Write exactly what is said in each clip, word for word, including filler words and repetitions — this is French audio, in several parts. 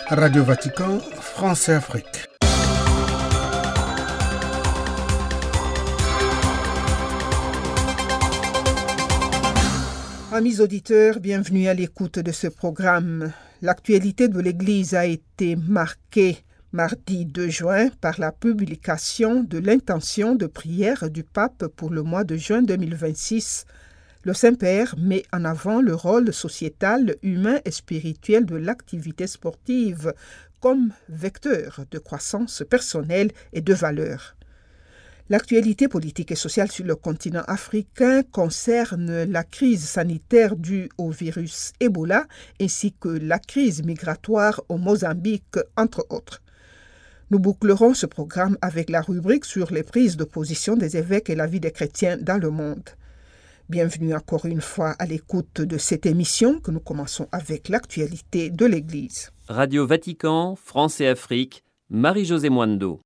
Radio Vatican, France et Afrique. Amis auditeurs, bienvenue à l'écoute de ce programme. L'actualité de l'Église a été marquée mardi deux juin par la publication de l'intention de prière du pape pour le mois de juin deux mille vingt-six. Le Saint-Père met en avant le rôle sociétal, humain et spirituel de l'activité sportive comme vecteur de croissance personnelle et de valeur. L'actualité politique et sociale sur le continent africain concerne la crise sanitaire due au virus Ebola ainsi que la crise migratoire au Mozambique, entre autres. Nous bouclerons ce programme avec la rubrique sur les prises de position des évêques et la vie des chrétiens dans le monde. Bienvenue encore une fois à l'écoute de cette émission que nous commençons avec l'actualité de l'Église. Radio Vatican, France et Afrique, Marie-Josée Mwando.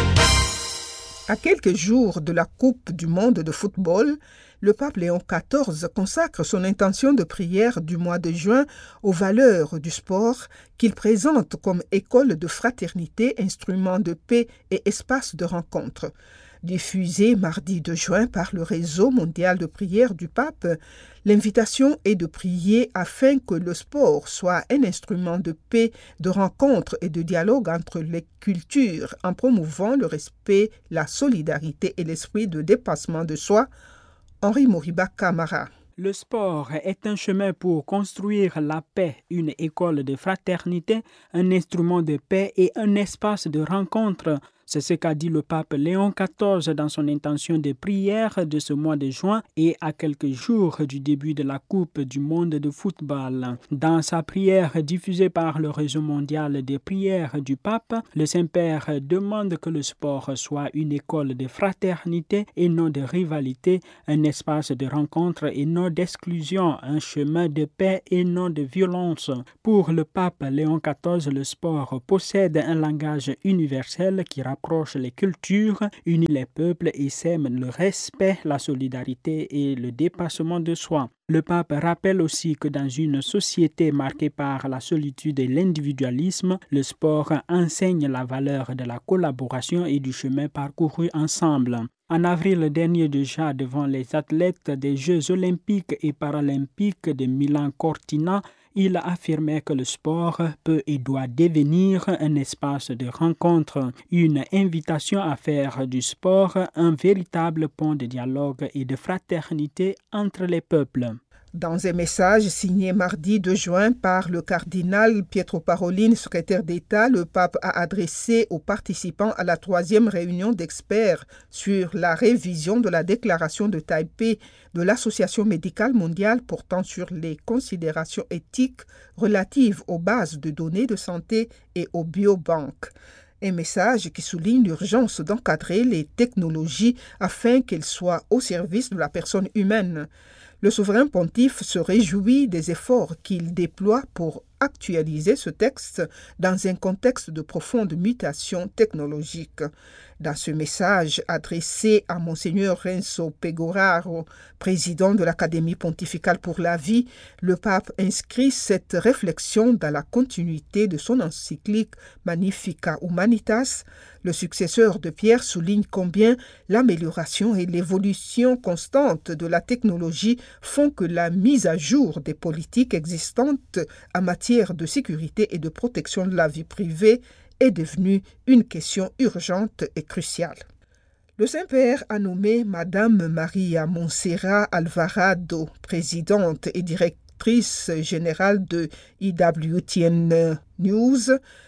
À quelques jours de la Coupe du monde de football, le pape Léon quatorze consacre son intention de prière du mois de juin aux valeurs du sport qu'il présente comme école de fraternité, instrument de paix et espace de rencontre. Diffusée mardi deux juin par le réseau mondial de prière du pape, l'invitation est de prier afin que le sport soit un instrument de paix, de rencontre et de dialogue entre les cultures en promouvant le respect, la solidarité et l'esprit de dépassement de soi. Henri Moriba Camara. Le sport est un chemin pour construire la paix, une école de fraternité, un instrument de paix et un espace de rencontre. C'est ce qu'a dit le pape Léon quatorze dans son intention de prière de ce mois de juin et à quelques jours du début de la Coupe du monde de football. Dans sa prière diffusée par le réseau mondial des prières du pape, le Saint-Père demande que le sport soit une école de fraternité et non de rivalité, un espace de rencontre et non d'exclusion, un chemin de paix et non de violence. Pour le pape Léon quatorze, le sport possède un langage universel qui rapproche les cultures, unit les peuples et sème le respect, la solidarité et le dépassement de soi. Le pape rappelle aussi que dans une société marquée par la solitude et l'individualisme, le sport enseigne la valeur de la collaboration et du chemin parcouru ensemble. En avril dernier déjà, devant les athlètes des Jeux olympiques et paralympiques de Milan-Cortina, il affirmait que le sport peut et doit devenir un espace de rencontre, une invitation à faire du sport un véritable pont de dialogue et de fraternité entre les peuples. Dans un message signé mardi deux juin par le cardinal Pietro Parolin, secrétaire d'État, le pape a adressé aux participants à la troisième réunion d'experts sur la révision de la déclaration de Taipei de l'Association médicale mondiale portant sur les considérations éthiques relatives aux bases de données de santé et aux biobanques. Un message qui souligne l'urgence d'encadrer les technologies afin qu'elles soient au service de la personne humaine. Le souverain pontife se réjouit des efforts qu'il déploie pour actualiser ce texte dans un contexte de profonde mutation technologique. Dans ce message adressé à Monseigneur Renzo Pegoraro, président de l'Académie pontificale pour la vie, le pape inscrit cette réflexion dans la continuité de son encyclique Magnificat Humanitas. Le successeur de Pierre souligne combien l'amélioration et l'évolution constante de la technologie font que la mise à jour des politiques existantes en matière de sécurité et de protection de la vie privée est devenue une question urgente et cruciale. Le Saint-Père a nommé Madame Maria Montserrat Alvarado, présidente et directrice générale de I W T N News,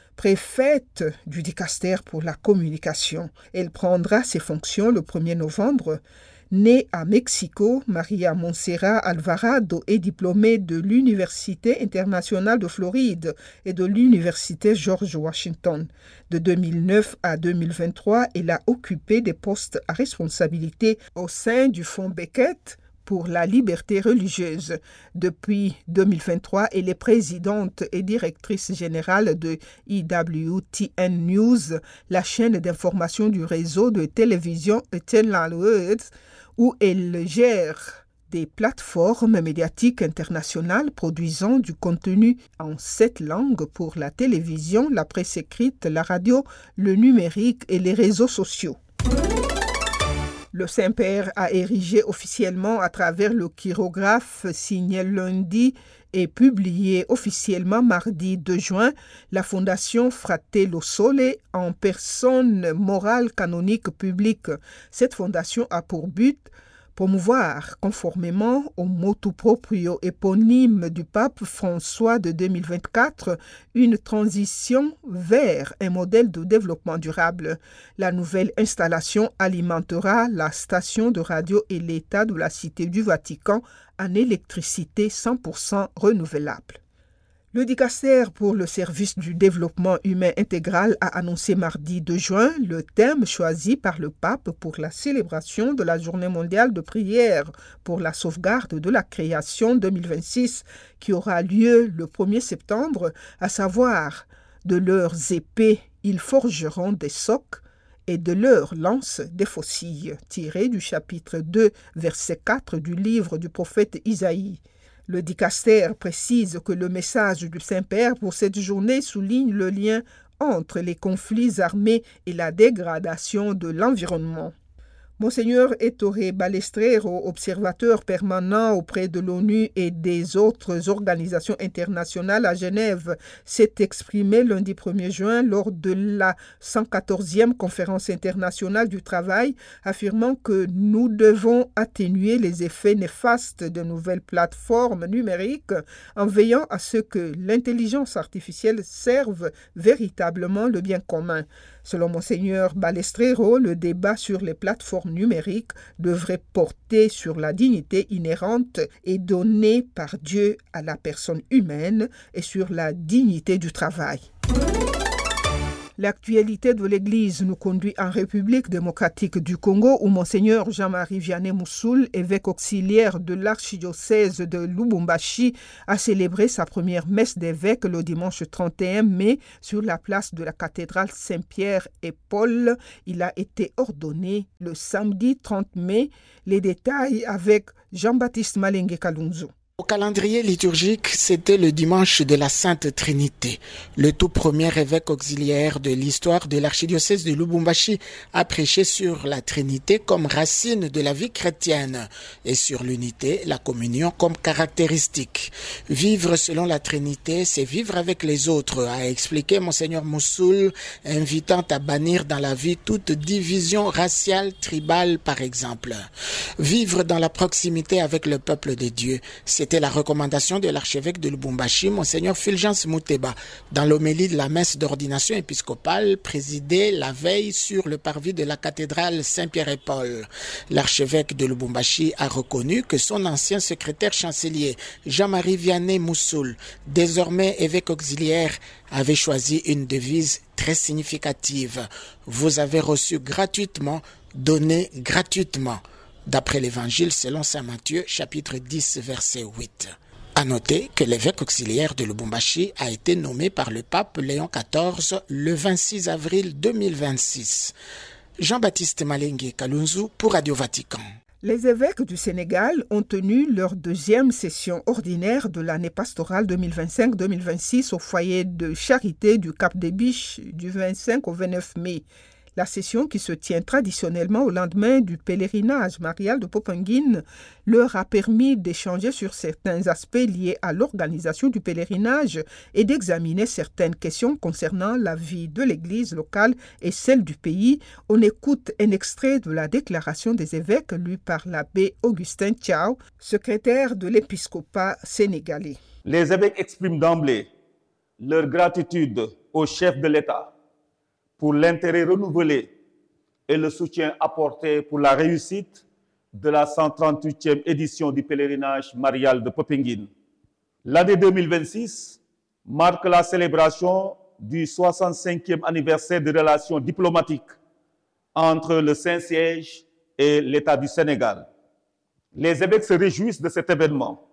préfète du Dicaster pour la communication. Elle prendra ses fonctions le premier novembre. Née à Mexico, Maria Montserrat Alvarado est diplômée de l'Université internationale de Floride et de l'Université George Washington. De deux mille neuf à deux mille vingt-trois, elle a occupé des postes à responsabilité au sein du Fonds Beckett pour la liberté religieuse. Depuis deux mille vingt-trois, elle est présidente et directrice générale de I W T N News, la chaîne d'information du réseau de télévision Eternal Words, où elle gère des plateformes médiatiques internationales produisant du contenu en sept langues pour la télévision, la presse écrite, la radio, le numérique et les réseaux sociaux. Le Saint-Père a érigé officiellement à travers le chirographe signé lundi et publié officiellement mardi deux juin la Fondation Fratello Sole en personne morale canonique publique. Cette fondation a pour but promouvoir, conformément au motu proprio éponyme du pape François de deux mille vingt-quatre, une transition vers un modèle de développement durable. La nouvelle installation alimentera la station de radio et l'État de la Cité du Vatican en électricité cent pour cent renouvelable. Le dicastère pour le service du développement humain intégral a annoncé mardi deux juin le thème choisi par le pape pour la célébration de la Journée mondiale de prière pour la sauvegarde de la création deux mille vingt-six qui aura lieu le premier septembre, à savoir « De leurs épées, ils forgeront des socs et de leurs lances des faucilles » tiré du chapitre deux, verset quatre du livre du prophète Isaïe. Le dicastère précise que le message du Saint-Père pour cette journée souligne le lien entre les conflits armés et la dégradation de l'environnement. Monseigneur Ettore Balestrero, observateur permanent auprès de l'ONU et des autres organisations internationales à Genève, s'est exprimé lundi premier juin lors de la cent quatorzième conférence internationale du travail, affirmant que nous devons atténuer les effets néfastes de nouvelles plateformes numériques en veillant à ce que l'intelligence artificielle serve véritablement le bien commun. Selon Monseigneur Balestrero, le débat sur les plateformes numériques devrait porter sur la dignité inhérente et donnée par Dieu à la personne humaine et sur la dignité du travail. L'actualité de l'Église nous conduit en République démocratique du Congo où Monseigneur Jean-Marie Vianney Moussoul, évêque auxiliaire de l'archidiocèse de Lubumbashi, a célébré sa première messe d'évêque le dimanche trente et un mai sur la place de la cathédrale Saint-Pierre et Paul. Il a été ordonné le samedi trente mai. Les détails avec Jean-Baptiste Malenge Kalunzo. Au calendrier liturgique, c'était le dimanche de la Sainte Trinité. Le tout premier évêque auxiliaire de l'histoire de l'archidiocèse de Lubumbashi a prêché sur la Trinité comme racine de la vie chrétienne et sur l'unité, la communion comme caractéristique. Vivre selon la Trinité, c'est vivre avec les autres, a expliqué Monseigneur Moussoul, invitant à bannir dans la vie toute division raciale, tribale par exemple. Vivre dans la proximité avec le peuple de Dieu, c'est C'était la recommandation de l'archevêque de Lubumbashi, Monseigneur Fulgence Mouteba, dans l'homélie de la messe d'ordination épiscopale présidée la veille sur le parvis de la cathédrale Saint-Pierre et Paul. L'archevêque de Lubumbashi a reconnu que son ancien secrétaire chancelier, Jean-Marie Vianney Moussoul, désormais évêque auxiliaire, avait choisi une devise très significative. Vous avez reçu gratuitement, donné gratuitement. D'après l'Évangile selon saint Matthieu, chapitre dix, verset huit. À noter que l'évêque auxiliaire de Lubumbashi a été nommé par le pape Léon quatorze le vingt-six avril deux mille vingt-six. Jean-Baptiste Malenge Kalunzu pour Radio Vatican. Les évêques du Sénégal ont tenu leur deuxième session ordinaire de l'année pastorale deux mille vingt-cinq deux mille vingt-six au foyer de charité du Cap des Biches du vingt-cinq au vingt-neuf mai. La session, qui se tient traditionnellement au lendemain du pèlerinage marial de Popenguine, leur a permis d'échanger sur certains aspects liés à l'organisation du pèlerinage et d'examiner certaines questions concernant la vie de l'Église locale et celle du pays. On écoute un extrait de la déclaration des évêques lue par l'abbé Augustin Thiaw, secrétaire de l'épiscopat sénégalais. Les évêques expriment d'emblée leur gratitude au chef de l'État pour l'intérêt renouvelé et le soutien apporté pour la réussite de la cent trente-huitième édition du pèlerinage marial de Popenguine. L'année deux mille vingt-six marque la célébration du soixante-cinquième anniversaire des relations diplomatiques entre le Saint-Siège et l'État du Sénégal. Les évêques se réjouissent de cet événement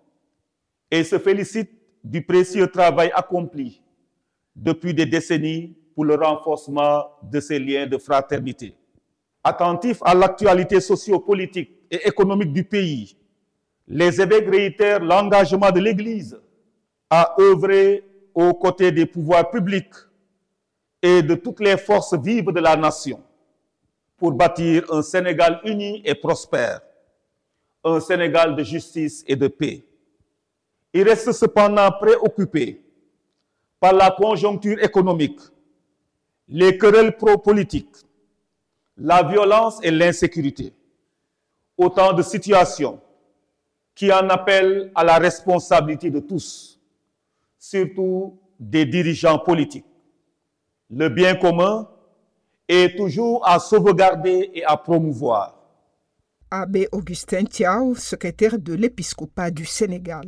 et se félicitent du précieux travail accompli depuis des décennies pour le renforcement de ces liens de fraternité. Attentifs à l'actualité socio-politique et économique du pays, Les évêques réitèrent l'engagement de l'Église à œuvrer aux côtés des pouvoirs publics et de toutes les forces vives de la nation pour bâtir un Sénégal uni et prospère, un Sénégal de justice et de paix. Ils restent cependant préoccupés par la conjoncture économique, les querelles pro-politiques, la violence et l'insécurité. Autant de situations qui en appellent à la responsabilité de tous, surtout des dirigeants politiques. Le bien commun est toujours à sauvegarder et à promouvoir. Abbé Augustin Thiaw, secrétaire de l'épiscopat du Sénégal.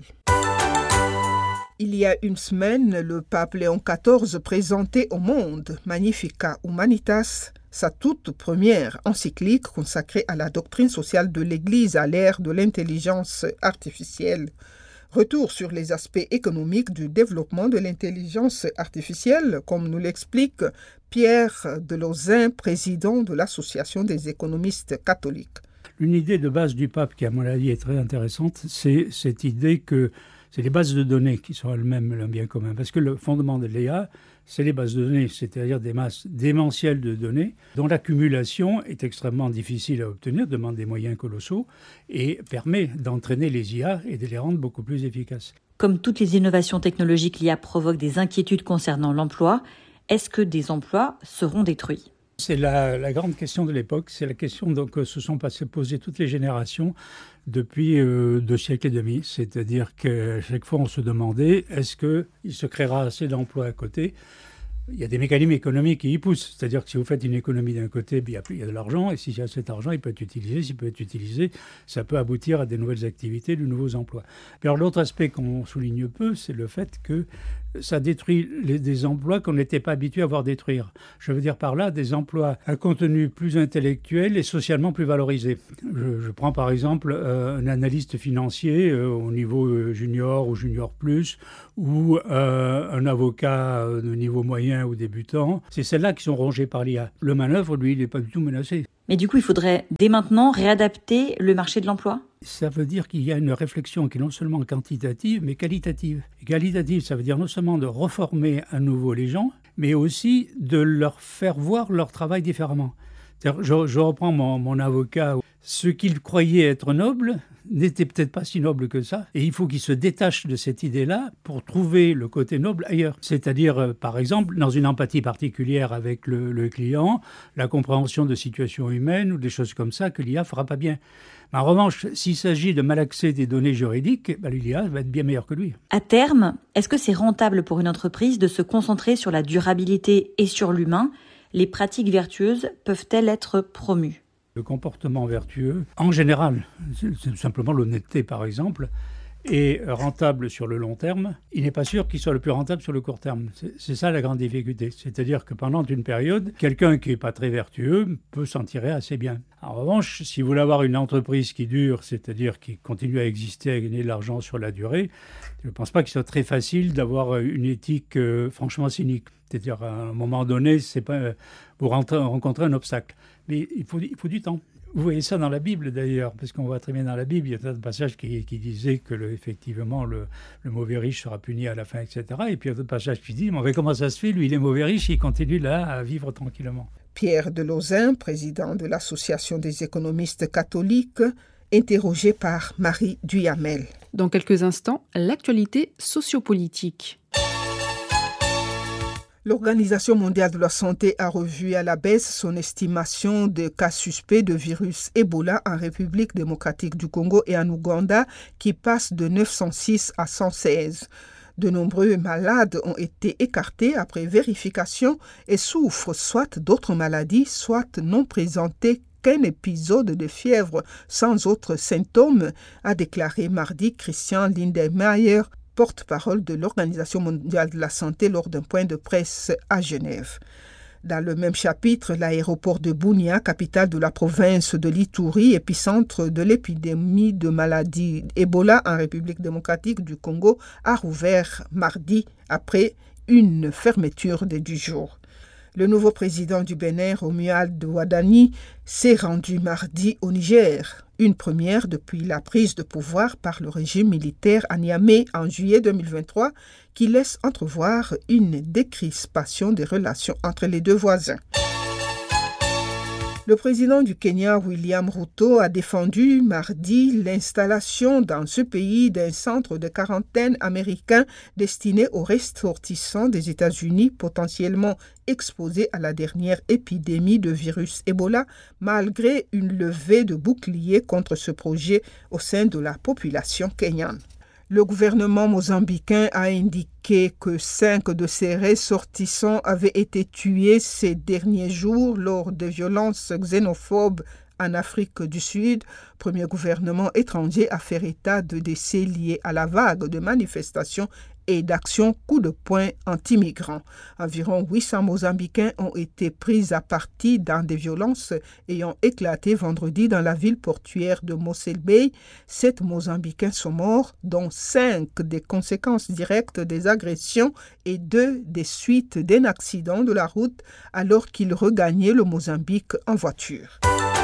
Il y a une semaine, le pape Léon quatorze présentait au monde Magnificat Humanitas, sa toute première encyclique consacrée à la doctrine sociale de l'Église à l'ère de l'intelligence artificielle. Retour sur les aspects économiques du développement de l'intelligence artificielle, comme nous l'explique Pierre Delauzin, président de l'Association des économistes catholiques. Une idée de base du pape qui, à mon avis, est très intéressante, c'est cette idée que c'est les bases de données qui sont elles-mêmes un bien commun. Parce que le fondement de l'E A, c'est les bases de données, c'est-à-dire des masses démentielles de données dont l'accumulation est extrêmement difficile à obtenir, demande des moyens colossaux et permet d'entraîner les I A et de les rendre beaucoup plus efficaces. Comme toutes les innovations technologiques, l'I A provoque des inquiétudes concernant l'emploi. Est-ce que des emplois seront détruits ? C'est la, la grande question de l'époque, c'est la question donc, que se sont passées, posées toutes les générations depuis euh, deux siècles et demi. C'est-à-dire qu'à chaque fois on se demandait, est-ce qu'il se créera assez d'emplois à côté ? Il y a des mécanismes économiques qui y poussent. C'est-à-dire que si vous faites une économie d'un côté, il y a, il y a de l'argent, et s'il y a cet argent, il peut être utilisé. S'il peut être utilisé, ça peut aboutir à des nouvelles activités, de nouveaux emplois. Puis alors l'autre aspect qu'on souligne peu, c'est le fait que ça détruit les, des emplois qu'on n'était pas habitué à voir détruire. Je veux dire par là des emplois à contenu plus intellectuel et socialement plus valorisé. Je, je prends par exemple euh, un analyste financier euh, au niveau junior ou junior plus, ou euh, un avocat de niveau moyen ou débutant. C'est celles-là qui sont rongées par l'I A. Le manœuvre, lui, il n'est pas du tout menacé. Mais du coup, il faudrait dès maintenant réadapter le marché de l'emploi ? Ça veut dire qu'il y a une réflexion qui est non seulement quantitative, mais qualitative. Et qualitative, ça veut dire non seulement de reformer à nouveau les gens, mais aussi de leur faire voir leur travail différemment. Je, je reprends mon, mon avocat. Ce qu'il croyait être noble n'était peut-être pas si noble que ça. Et il faut qu'il se détache de cette idée-là pour trouver le côté noble ailleurs. C'est-à-dire, euh, par exemple, dans une empathie particulière avec le, le client, la compréhension de situations humaines ou des choses comme ça que l'I A ne fera pas bien. En revanche, s'il s'agit de malaxer des données juridiques, ben, l'I A va être bien meilleur que lui. À terme, est-ce que c'est rentable pour une entreprise de se concentrer sur la durabilité et sur l'humain ? Les pratiques vertueuses peuvent-elles être promues ? Le comportement vertueux, en général, c'est simplement l'honnêteté par exemple, est rentable sur le long terme. Il n'est pas sûr qu'il soit le plus rentable sur le court terme. C'est, c'est ça la grande difficulté. C'est-à-dire que pendant une période, quelqu'un qui n'est pas très vertueux peut s'en tirer assez bien. En revanche, si vous voulez avoir une entreprise qui dure, c'est-à-dire qui continue à exister, à gagner de l'argent sur la durée, je ne pense pas qu'il soit très facile d'avoir une éthique euh, franchement cynique. C'est-à-dire à un moment donné, c'est pas, euh, vous rentrez, rencontrez un obstacle. Mais il faut, il faut du temps. Vous voyez ça dans la Bible d'ailleurs, parce qu'on voit très bien dans la Bible, il y a un passage qui, qui disait que le, effectivement le, le mauvais riche sera puni à la fin, et cetera. Et puis il y a d'autres passages qui disent, mais comment ça se fait, lui il est mauvais riche, il continue là à vivre tranquillement. Pierre Delauzin, président de l'Association des économistes catholiques, interrogé par Marie Duyamel. Dans quelques instants, l'actualité sociopolitique. L'Organisation mondiale de la santé a revu à la baisse son estimation de cas suspects de virus Ebola en République démocratique du Congo et en Ouganda, qui passe de neuf cent six à cent seize. De nombreux malades ont été écartés après vérification et souffrent soit d'autres maladies, soit non présentées qu'un épisode de fièvre sans autres symptômes, a déclaré mardi Christian Lindemeyer, porte-parole de l'Organisation mondiale de la santé lors d'un point de presse à Genève. Dans le même chapitre, l'aéroport de Bunia, capitale de la province de l'Ituri, épicentre de l'épidémie de maladie Ebola en République démocratique du Congo, a rouvert mardi après une fermeture de dix jours. Le nouveau président du Bénin, Romuald Wadani, s'est rendu mardi au Niger, une première depuis la prise de pouvoir par le régime militaire à Niamey en juillet deux mille vingt-trois, qui laisse entrevoir une décrispation des relations entre les deux voisins. Le président du Kenya, William Ruto, a défendu mardi l'installation dans ce pays d'un centre de quarantaine américain destiné aux ressortissants des États-Unis potentiellement exposés à la dernière épidémie de virus Ebola, malgré une levée de boucliers contre ce projet au sein de la population kenyane. Le gouvernement mozambicain a indiqué que cinq de ses ressortissants avaient été tués ces derniers jours lors de violences xénophobes en Afrique du Sud, premier gouvernement étranger à faire état de décès liés à la vague de manifestations et d'actions coup de poing anti-migrants. Environ huit cents Mozambicains ont été pris à partie dans des violences ayant éclaté vendredi dans la ville portuaire de Mossel Bay. Sept Mozambicains sont morts, dont cinq des conséquences directes des agressions et deux des suites d'un accident de la route alors qu'ils regagnaient le Mozambique en voiture.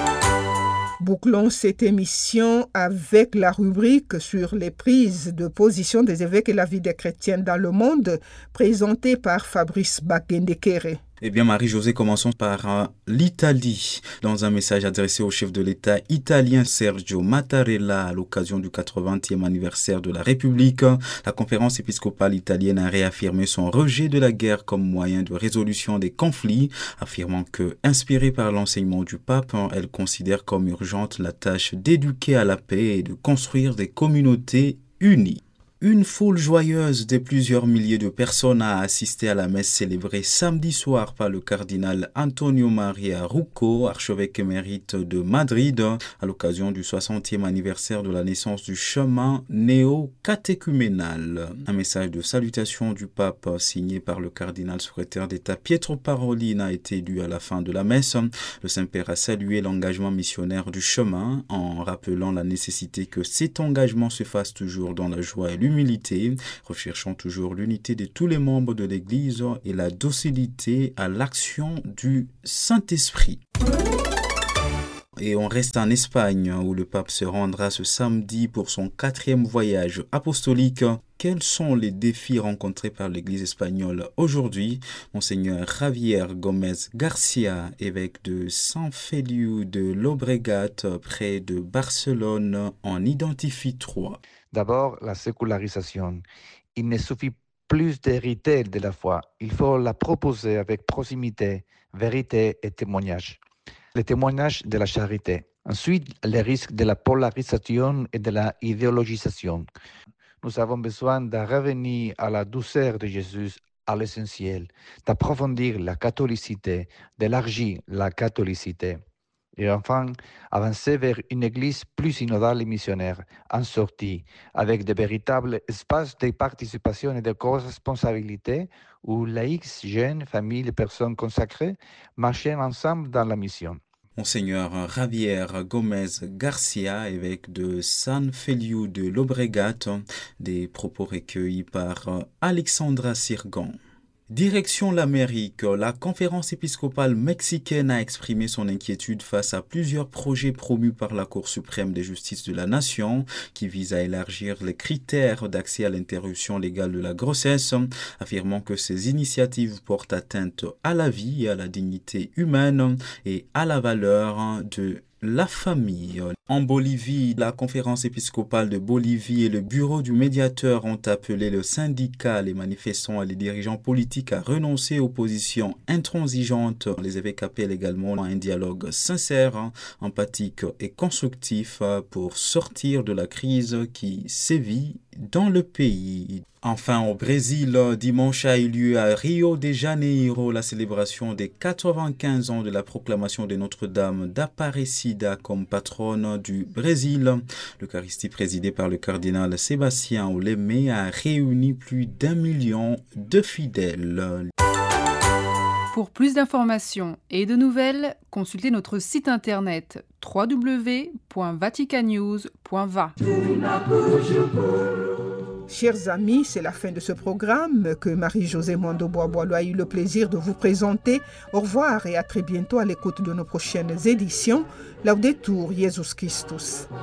Bouclons cette émission avec la rubrique sur les prises de position des évêques et la vie des chrétiens dans le monde, présentée par Fabrice Bagendekere. Eh bien, Marie-Josée, commençons par euh, l'Italie. Dans un message adressé au chef de l'État italien Sergio Mattarella à l'occasion du quatre-vingtième anniversaire de la République, la conférence épiscopale italienne a réaffirmé son rejet de la guerre comme moyen de résolution des conflits, affirmant que, inspirée par l'enseignement du pape, elle considère comme urgente la tâche d'éduquer à la paix et de construire des communautés unies. Une foule joyeuse de plusieurs milliers de personnes a assisté à la messe célébrée samedi soir par le cardinal Antonio Maria Rucco, archevêque émérite de Madrid, à l'occasion du soixantième anniversaire de la naissance du chemin néo-catéchuménal. Un message de salutation du pape signé par le cardinal secrétaire d'État Pietro Parolin a été lu à la fin de la messe. Le Saint-Père a salué l'engagement missionnaire du chemin en rappelant la nécessité que cet engagement se fasse toujours dans la joie et l'humilité, Humilité, recherchant toujours l'unité de tous les membres de l'Église et la docilité à l'action du Saint-Esprit. Et on reste en Espagne où le pape se rendra ce samedi pour son quatrième voyage apostolique. Quels sont les défis rencontrés par l'Église espagnole aujourd'hui? Monseigneur Javier Gómez Garcia, évêque de San Feliu de Llobregat, près de Barcelone, en identifie trois. D'abord, la sécularisation. Il ne suffit plus d'hériter de la foi. Il faut la proposer avec proximité, vérité et témoignage. Le témoignage de la charité. Ensuite, les risques de la polarisation et de la idéologisation. Nous avons besoin de revenir à la douceur de Jésus, à l'essentiel, d'approfondir la catholicité, d'élargir la catholicité. Et enfin, avancer vers une église plus synodale et missionnaire, en sortie, avec de véritables espaces de participation et de co-responsabilité où laïcs, jeunes, familles et personnes consacrées marchent ensemble dans la mission. Monseigneur Javier Gómez Garcia, évêque de San Feliu de Llobregat, des propos recueillis par Alexandra Sirgan. Direction l'Amérique, la conférence épiscopale mexicaine a exprimé son inquiétude face à plusieurs projets promus par la Cour suprême de justice de la nation qui visent à élargir les critères d'accès à l'interruption légale de la grossesse, affirmant que ces initiatives portent atteinte à la vie et à la dignité humaine et à la valeur de la famille. En Bolivie, la conférence épiscopale de Bolivie et le bureau du médiateur ont appelé le syndicat, les manifestants et les dirigeants politiques à renoncer aux positions intransigeantes. Les évêques appellent également à un dialogue sincère, empathique et constructif pour sortir de la crise qui sévit dans le pays. Enfin, au Brésil, dimanche a eu lieu à Rio de Janeiro la célébration des quatre-vingt-quinze ans de la proclamation de Notre-Dame d'Aparecida comme patronne du Brésil. L'Eucharistie présidée par le cardinal Sébastien Olémé a réuni plus d'un million de fidèles. Pour plus d'informations et de nouvelles, consultez notre site internet w w w point vatican news point v a. Chers amis, c'est la fin de ce programme que Marie-Josée Mondo-Bois-Boileau a eu le plaisir de vous présenter. Au revoir et à très bientôt à l'écoute de nos prochaines éditions. Laudetur Jesus Christus.